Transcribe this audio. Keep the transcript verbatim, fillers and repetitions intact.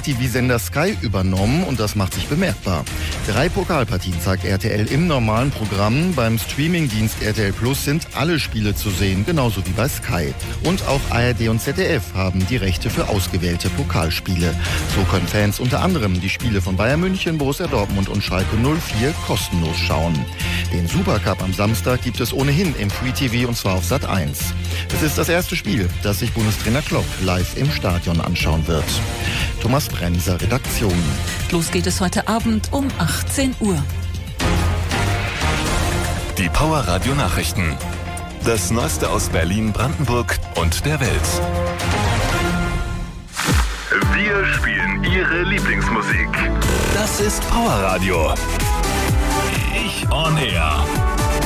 T V-Sender Sky übernommen und das macht sich bemerkbar. Drei Pokalpartien zeigt R T L im normalen Programm. Beim Streamingdienst R T L Plus sind alle Spiele zu sehen, genauso wie bei Sky. Und auch A R D und Z D F haben die Rechte für ausgewählte Pokalspiele. So können Fans unter anderem die Spiele von Bayern München, Borussia Dortmund und Schalke null vier kostenlos schauen. Den Supercup am Samstag gibt es ohnehin im Free T V und zwar auf Sat eins. Es ist das erste Spiel, das sich Bundestrainer Klopp live im Stadion anschauen wird. Thomas Bremser, Redaktion. Los geht es heute Abend um achtzehn Uhr. Die Power Radio Nachrichten. Das Neueste aus Berlin, Brandenburg und der Welt. Wir spielen Ihre Lieblingsmusik. Das ist Power Radio. Ich on Air.